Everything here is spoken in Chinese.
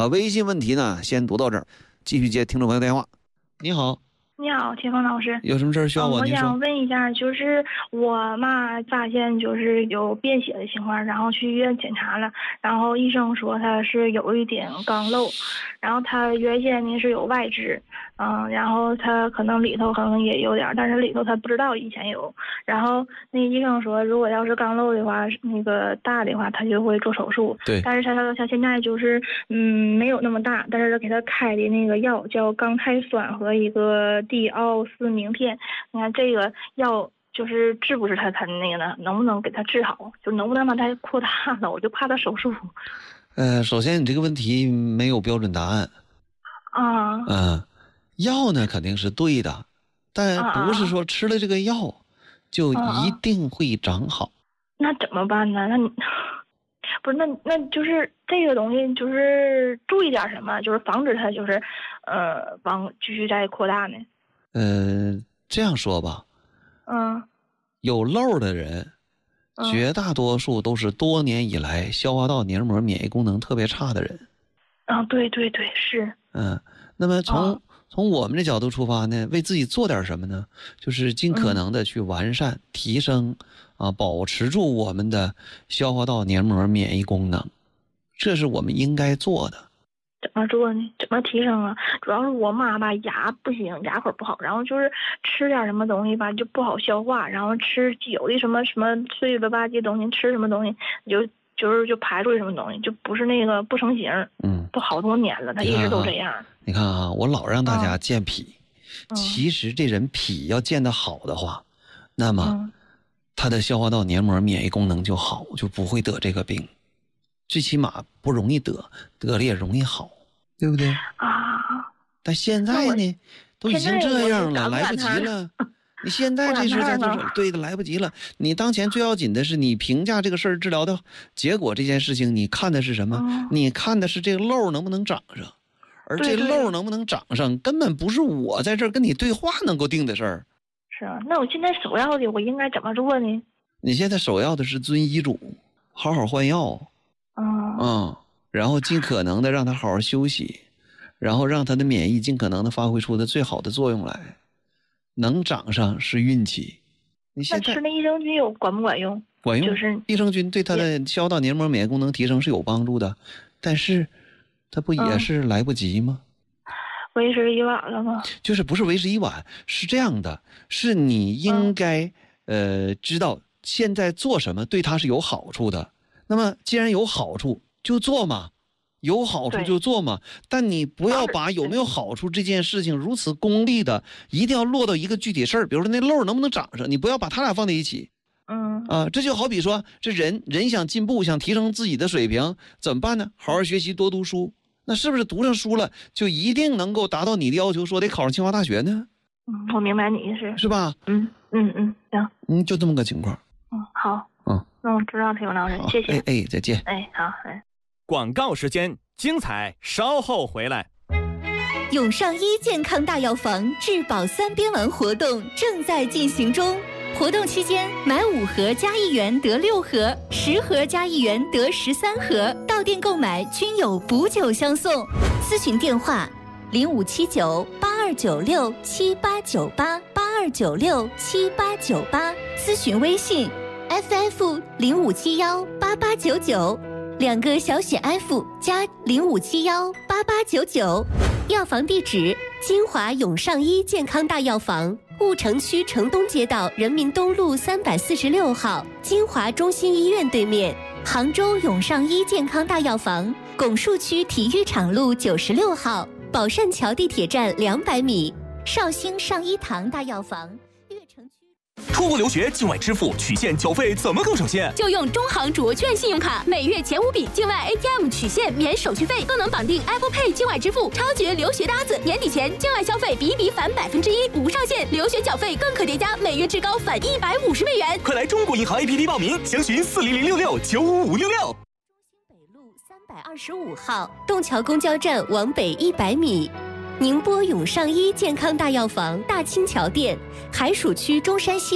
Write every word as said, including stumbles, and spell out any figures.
啊，微信问题呢先读到这儿，继续接听众朋友电话。你好。 你好，田峰老师， 有什么事儿需要我？ 嗯、我想问一下，就是我妈发现就是有便血的情况，然后去医院检查了，然后医生说她是有一点肛瘘，然后她原先呢是有外痔，嗯，然后她可能里头可能也有点，但是里头她不知道以前有，然后那医生说如果要是肛瘘的话，那个大的话她就会做手术， 对， 但是她她现在就是嗯没有那么大，但是给她开的那个药叫肛肽酸和一个地奥司明片，你看这个药就是治不治他他那个呢？能不能给他治好？就能不能把它扩大了？我就怕他手术。 呃，首先你这个问题没有标准答案。 啊。 嗯、呃，药呢肯定是对的，但不是说吃了这个药就一定会长好。啊、 那怎么办呢？那你不是那那就是这个东西就是注意点什么？就是防止它就是呃往继续再扩大呢？ 呃，这样说吧， 嗯， 有漏的人， 嗯、 绝大多数都是多年以来消化道黏膜免疫功能特别差的人。 啊，对对对，是。 嗯，那么从、哦、从我们的角度出发呢，为自己做点什么呢？就是尽可能的去完善、嗯、提升啊，保持住我们的消化道黏膜免疫功能，这是我们应该做的。 怎么做呢？怎么提升啊？主要是我妈吧牙不行，牙口不好，然后就是吃点什么东西吧就不好消化，然后吃有的什么什么碎了吧唧东西，吃什么东西就就是就排出去什么东西，就不是那个不成形。嗯，都好多年了，他一直都这样。 你看啊，我老让大家健脾，嗯、其实这人脾要健得好的话，那么、嗯、他的消化道黏膜免疫功能就好，就不会得这个病。最起码不容易得，得了也容易好，对不对啊？ 但现在呢，都已经这样了，来不及了。你现在这时候再做手，对的，来不及了。你当前最要紧的是你评价这个事儿治疗的结果，这件事情你看的是什么？嗯、你看的是这个漏能不能长上，而这漏能不能长上，根本不是我在这儿跟你对话能够定的事儿。 是啊，那我现在首要的我应该怎么做呢？ 你现在首要的是遵医嘱，好好换药。 嗯, 嗯，然后尽可能的让他好好休息，然后让他的免疫尽可能的发挥出的最好的作用来，能长上是运气。你现在那吃那益生菌有管不管用？ 管用， 就是益生菌对他的消化道黏膜免疫功能提升是有帮助的，但是它不也是来不及吗？ 嗯、为时已晚了吗？ 就是不是为时已晚，是这样的，是你应该、嗯、呃知道现在做什么对他是有好处的。那么既然有好处就做嘛，有好处就做嘛，但你不要把有没有好处这件事情如此功利的一定要落到一个具体事儿，比如说那漏能不能长上，你不要把它俩放在一起。 嗯啊，这就好比说这人人想进步，想提升自己的水平怎么办呢？好好学习，多读书。那是不是读上书了就一定能够达到你的要求，说得考上清华大学呢？ 嗯，我明白你意思， 是吧？ 嗯嗯嗯，行， 嗯，就这么个情况。 嗯，好。 嗯， 那我知道，田老师，谢谢。 哎哎，再见。 哎，好，哎。 广告时间，精彩稍后回来。 永上医健康大药房质保三边丸活动正在进行中，活动期间买五盒加一元得六盒，十盒加一元得十三盒，到店购买均有补酒相送。咨询电话：零五七九八二九六七八九八八二九六七八九八，咨询微信。F F 零五七幺八八九九，两个小写 F 加零五七幺八八九九。药房地址：金华永上医健康大药房，婺城区城东街道人民东路三百四十六号，金华中心医院对面。杭州永上医健康大药房，拱墅区体育场路九十六号，宝善桥地铁站两百米。绍兴上医堂大药房。 出国留学境外支付取现缴费怎么更省线？ 就用中行主握券信用卡，每月前五笔境外 A T M 取现免手续费，更能绑定 Apple Pay 境外支付，超绝留学搭子！年底前境外消费比比返百分之一，无上限，留学缴费更可叠加，每月至高返一百五十美元。 快来中国银行 A P P 报名，详询四零零六六九五五六六。 中兴北路三百二十五号，洞桥公交站往北一百米。宁波永上医健康大药房大清桥店，海曙区中山西。